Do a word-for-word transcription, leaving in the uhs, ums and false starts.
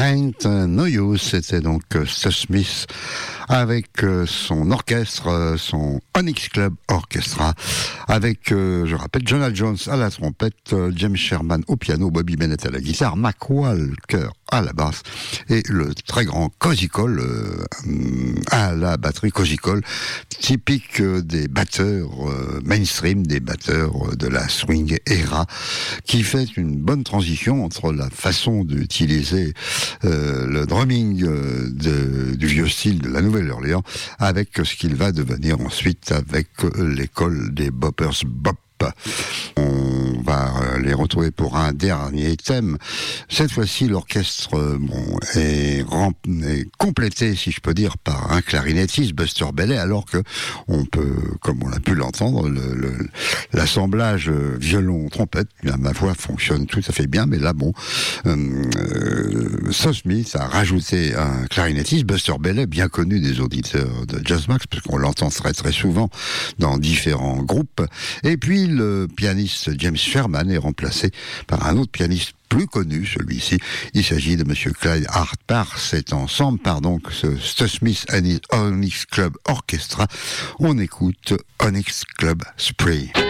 Ain't No Use, c'était donc Stu Smith avec son orchestre, son Onyx Club Orchestra, avec, euh, je rappelle, Jonah Jones à la trompette, James Sherman au piano, Bobby Bennett à la guitare, Mac Walker à la basse et le très grand Cozy Cole euh, à la batterie. Cozy Cole, typique des batteurs euh, mainstream, des batteurs de la swing era, qui fait une bonne transition entre la façon d'utiliser euh, le drumming euh, de, du vieux style de la Nouvelle-Orléans avec ce qu'il va devenir ensuite avec l'école des Boppers Bop. On va les retrouver pour un dernier thème. Cette fois-ci, l'orchestre bon, est, rem- est complété, si je peux dire, par un clarinettiste, Buster Bailey, alors que on peut, comme on a pu l'entendre, le, le, l'assemblage violon-trompette, bien, ma voix fonctionne tout à fait bien, mais là, bon, euh, Stu Smith a rajouté un clarinettiste, Buster Bailey, bien connu des auditeurs de Jazzmax, parce qu'on l'entend très très souvent dans différents groupes, et puis le pianiste James Sherman est remplacé par un autre pianiste plus connu, celui-ci. Il s'agit de Monsieur Clyde Harper. C'est ensemble par donc ce Stu Smith and his Onyx Club Orchestra. On écoute Onyx Club Spree.